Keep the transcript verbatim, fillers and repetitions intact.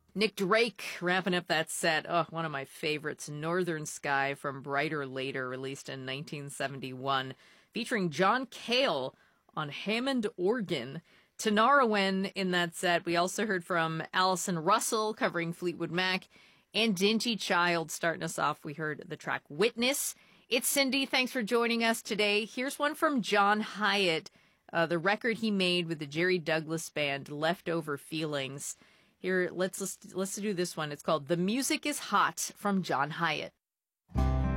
Nick Drake wrapping up that set. Oh, one of my favorites, Northern Sky from Brighter Later, released in nineteen seventy-one, featuring John Cale on Hammond organ. Tinariwen in that set. We also heard from Alison Russell covering Fleetwood Mac, and Dingy Child starting us off. We heard the track Witness. It's Cindy. Thanks for joining us today. Here's one from John Hiatt, uh, the record he made with the Jerry Douglas Band, Leftover Feelings. Here, let's let's let's do this one. It's called The Music is Hot from John Hiatt.